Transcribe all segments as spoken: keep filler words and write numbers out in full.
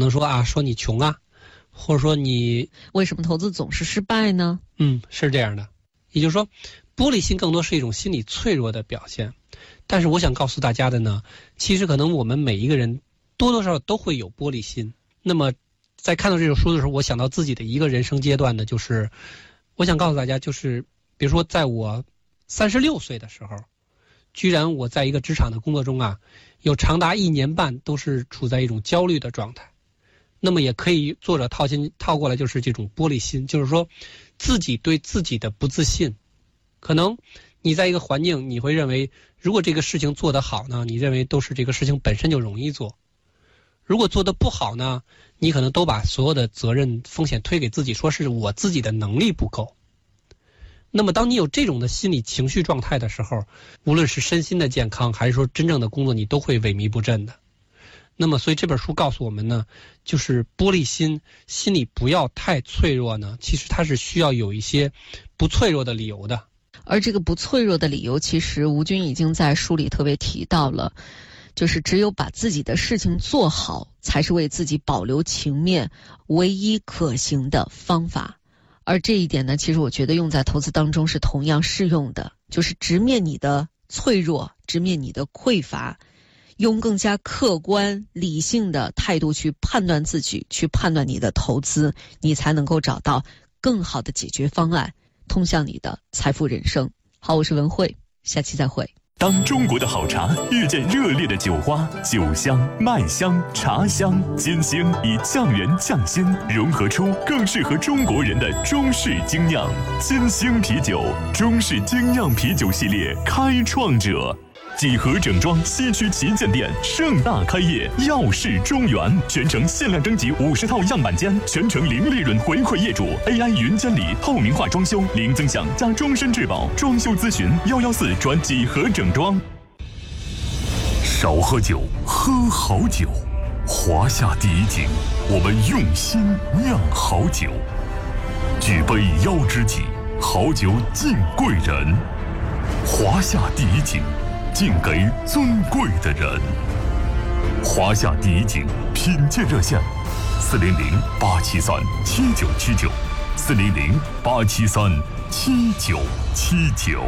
能说啊，说你穷啊，或者说你为什么投资总是失败呢？ 嗯，是这样的。也就是说，玻璃心更多是一种心理脆弱的表现。但是我想告诉大家的呢，其实可能我们每一个人多多少少都会有玻璃心。那么在看到这本书的时候，我想到自己的一个人生阶段呢，就是我想告诉大家，就是比如说在我三十六岁的时候，居然我在一个职场的工作中啊，有长达一年半都是处在一种焦虑的状态。那么也可以作者套心套过来，就是这种玻璃心，就是说自己对自己的不自信。可能你在一个环境，你会认为如果这个事情做得好呢，你认为都是这个事情本身就容易做；如果做得不好呢，你可能都把所有的责任风险推给自己，说是我自己的能力不够。那么当你有这种的心理情绪状态的时候，无论是身心的健康还是说真正的工作，你都会萎靡不振的。那么所以这本书告诉我们呢，就是玻璃心，心理不要太脆弱呢，其实它是需要有一些不脆弱的理由的。 而这个不脆弱的理由，其实吴军已经在书里特别提到了，就是只有把自己的事情做好，才是为自己保留情面唯一可行的方法。而这一点呢，其实我觉得用在投资当中是同样适用的，就是直面你的脆弱，直面你的匮乏，用更加客观理性的态度去判断自己，去判断你的投资，你才能够找到更好的解决方案，通向你的财富人生。好，我是文慧，下期再会。 当中国的好茶遇见热烈的酒花，酒香、麦香、茶香、金星以酱园匠心融合出更适合中国人的中式精酿。金星啤酒，中式精酿啤酒系列开创者。几何整装西区旗舰店盛大开业，耀世中原全程限量征集五十套样板间，全程零利润回馈业主 ，A I 云监理，透明化装修，零增享加终身质保，装修咨询幺幺四转几何整装。少喝酒，喝好酒。华夏第一景，我们用心酿好酒。举杯邀知己，好酒敬贵人。华夏第一景，敬给尊贵的人。华夏第一景品鉴热线：四零零八七三七九七九，四零零八七三七九七九。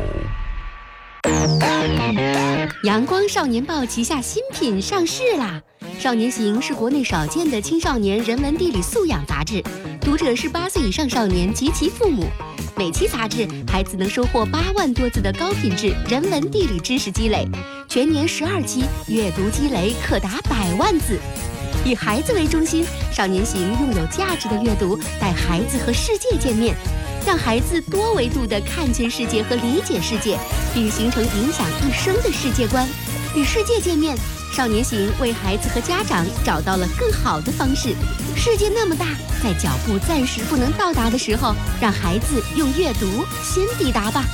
阳光少年报旗下新品上市啦！少年行是国内少见的青少年人文地理素养杂志，读者是八岁以上少年及其父母。每期杂志，孩子能收获八万多字的高品质人文地理知识积累，全年十二期，阅读积累可达百万字。以孩子为中心，少年行用有价值的阅读带孩子和世界见面，让孩子多维度地看见世界和理解世界，并形成影响一生的世界观。与世界见面，少年行为孩子和家长找到了更好的方式。世界那么大，在脚步暂时不能到达的时候，让孩子用阅读先抵达吧。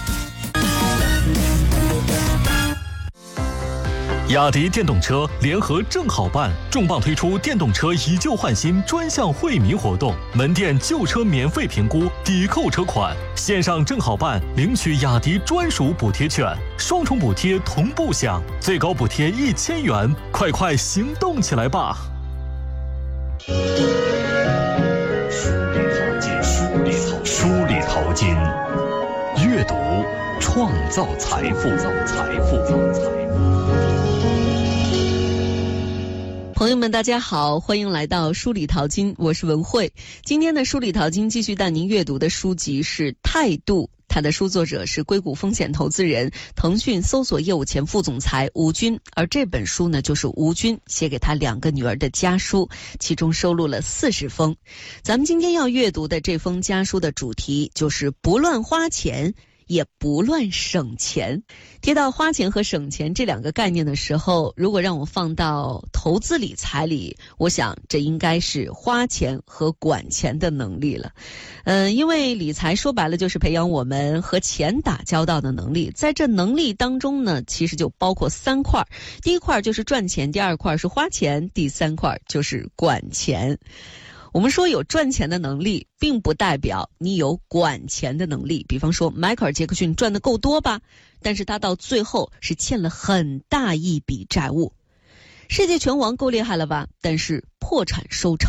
雅迪电动车联合正好办重磅推出电动车以旧换新专项惠民活动，门店旧车免费评估，抵扣车款，线上正好办领取雅迪专属补贴券，双重补贴同步享，最高补贴一千元，快快行动起来吧！ 书里淘金，书里淘金，阅读创造财富，造财富，造财富。 朋友们大家好，欢迎来到书里淘金，我是文慧。今天的书里淘金继续带您阅读的书籍是《态度》，它的书作者是硅谷风险投资人、腾讯搜索业务前副总裁吴军，而这本书呢，就是吴军写给他两个女儿的家书，其中收录了四十封。咱们今天要阅读的这封家书的主题就是不乱花钱，也不乱省钱。提到花钱和省钱这两个概念的时候，如果让我放到投资理财里，我想这应该是花钱和管钱的能力了。嗯，因为理财说白了就是培养我们和钱打交道的能力，在这能力当中呢，其实就包括三块。第一块就是赚钱，第二块是花钱，第三块就是管钱。我们说有赚钱的能力，并不代表你有管钱的能力。比方说迈克尔·杰克逊赚得够多吧，但是他到最后是欠了很大一笔债务。世界拳王够厉害了吧，但是破产收场。